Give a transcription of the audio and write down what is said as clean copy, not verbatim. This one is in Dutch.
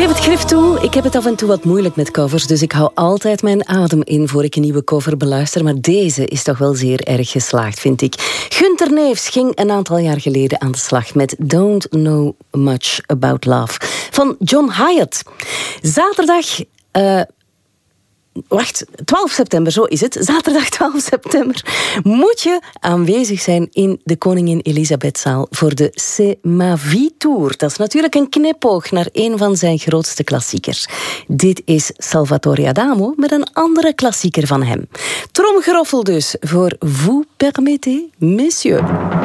geef het grif toe, ik heb het af en toe wat moeilijk met covers, dus ik hou altijd mijn adem in voor ik een nieuwe cover beluister, maar deze is toch wel zeer erg geslaagd, vind ik. Gunther Neefs ging een aantal jaar geleden aan de slag met Don't Know Much About Love van John Hiatt. Zaterdag... 12 september, zo is het. Zaterdag 12 september moet je aanwezig zijn in de Koningin Elisabethzaal voor de C'est ma vie tour. Dat is natuurlijk een knipoog naar een van zijn grootste klassiekers. Dit is Salvatore Adamo met een andere klassieker van hem. Tromgeroffel dus voor Vous permettez, messieurs.